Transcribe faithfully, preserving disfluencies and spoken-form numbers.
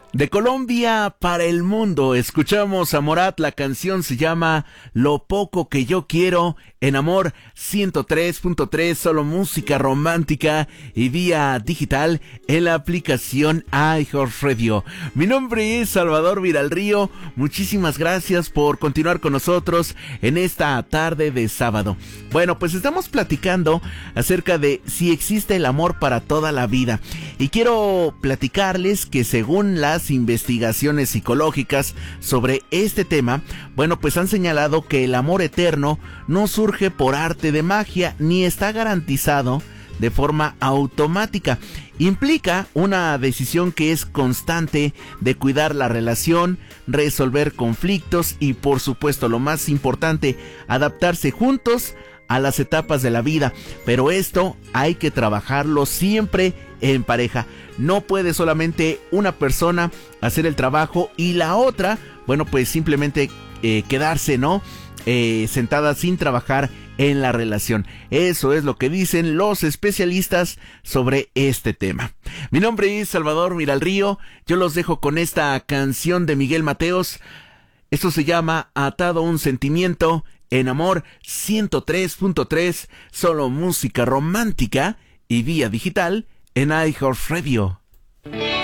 De Colombia para el mundo, escuchamos a Morat, la canción se llama Lo poco que yo quiero, en Amor ciento tres punto tres, solo música romántica y vía digital en la aplicación iHeartRadio. Mi nombre es Salvador Viralrío, muchísimas gracias por continuar con nosotros en esta tarde de sábado. Bueno, pues estamos platicando acerca de si existe el amor para toda la vida y quiero platicarles que según las investigaciones psicológicas sobre este tema, bueno, pues han señalado que el amor eterno no surge por arte de magia ni está garantizado de forma automática. Implica una decisión que es constante de cuidar la relación, resolver conflictos y, por supuesto, lo más importante, adaptarse juntos a las etapas de la vida, pero esto hay que trabajarlo siempre en pareja. No puede solamente una persona hacer el trabajo y la otra, bueno, pues simplemente eh, quedarse, ¿no? Eh, sentada sin trabajar en la relación. Eso es lo que dicen los especialistas sobre este tema. Mi nombre es Salvador Viralrío, yo los dejo con esta canción de Miguel Mateos. Esto se llama Atado a un sentimiento, en Amor ciento tres punto tres, solo música romántica y vía digital en iHeartRadio.